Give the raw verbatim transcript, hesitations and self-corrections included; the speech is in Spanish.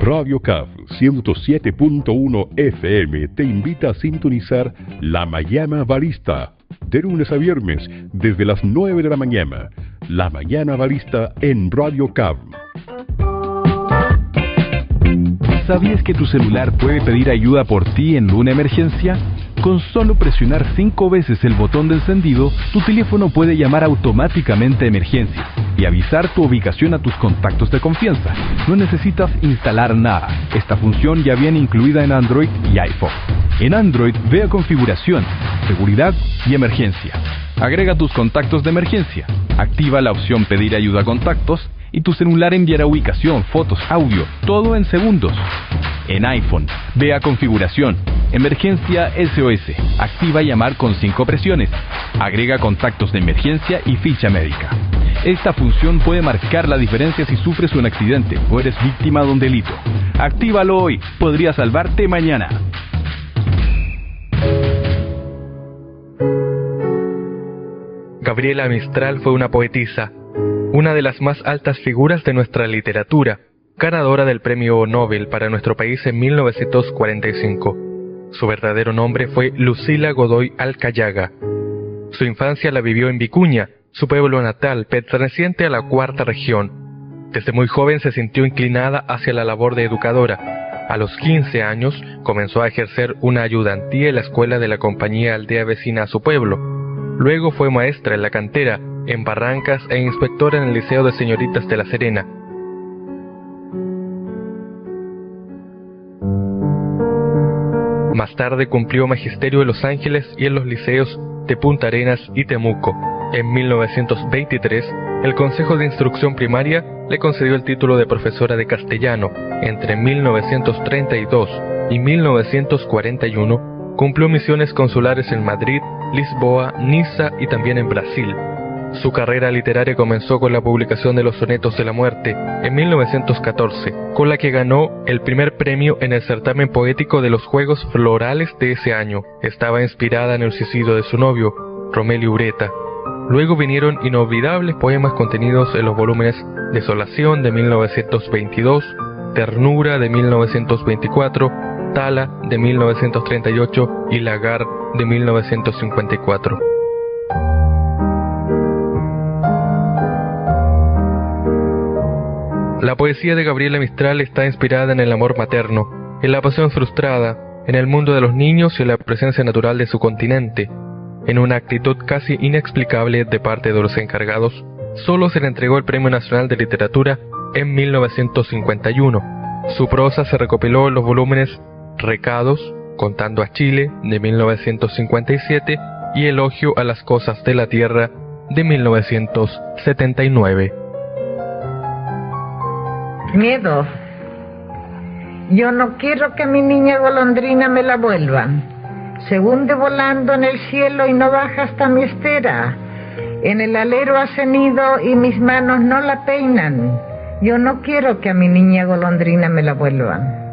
Radio C A F ciento siete punto uno F M te invita a sintonizar La Mañana Barista, de lunes a viernes, desde las nueve de la mañana. La Mañana Barista en Radio C A F. ¿Sabías que tu celular puede pedir ayuda por ti en una emergencia? Con solo presionar cinco veces el botón de encendido, tu teléfono puede llamar automáticamente a emergencias y avisar tu ubicación a tus contactos de confianza. No necesitas instalar nada. Esta función ya viene incluida en Android y iPhone. En Android, ve a Configuración, Seguridad y Emergencia. Agrega tus contactos de emergencia. Activa la opción Pedir ayuda a contactos y tu celular enviará ubicación, fotos, audio, todo en segundos. En iPhone, ve a Configuración, Emergencia S O S. Activa llamar con cinco presiones. Agrega contactos de emergencia y ficha médica. Esta función puede marcar la diferencia si sufres un accidente o eres víctima de un delito. Actívalo hoy, podría salvarte mañana. Gabriela Mistral fue una poetisa, una de las más altas figuras de nuestra literatura, ganadora del Premio Nobel para nuestro país en mil novecientos cuarenta y cinco. Su verdadero nombre fue Lucila Godoy Alcayaga. Su infancia la vivió en Vicuña, su pueblo natal, perteneciente a la cuarta región. Desde muy joven se sintió inclinada hacia la labor de educadora. A los quince años comenzó a ejercer una ayudantía en la escuela de la compañía aldea vecina a su pueblo. Luego fue maestra en la cantera, en Barrancas e inspectora en el Liceo de Señoritas de La Serena. Más tarde cumplió magisterio en Los Ángeles y en los liceos de Punta Arenas y Temuco. En mil novecientos veintitrés, el Consejo de Instrucción Primaria le concedió el título de profesora de castellano. Entre mil novecientos treinta y dos y mil novecientos cuarenta y uno, cumplió misiones consulares en Madrid, Lisboa, Niza y también en Brasil. Su carrera literaria comenzó con la publicación de los Sonetos de la Muerte en mil novecientos catorce, con la que ganó el primer premio en el certamen poético de los Juegos Florales de ese año. Estaba inspirada en el suicidio de su novio, Romelio Ureta. Luego vinieron inolvidables poemas contenidos en los volúmenes Desolación de mil novecientos veintidós, Ternura de mil novecientos veinticuatro, Tala de mil novecientos treinta y ocho y Lagar de mil novecientos cincuenta y cuatro. La poesía de Gabriela Mistral está inspirada en el amor materno, en la pasión frustrada, en el mundo de los niños y en la presencia natural de su continente. En una actitud casi inexplicable de parte de los encargados, solo se le entregó el Premio Nacional de Literatura en mil novecientos cincuenta y uno. Su prosa se recopiló en los volúmenes Recados, Contando a Chile, de mil novecientos cincuenta y siete, y Elogio a las Cosas de la Tierra, de mil novecientos setenta y nueve. Miedo. Yo no quiero que a mi niña golondrina me la vuelvan. Se hunde volando en el cielo y no baja hasta mi estera. En el alero ha cenido y mis manos no la peinan. Yo no quiero que a mi niña golondrina me la vuelvan.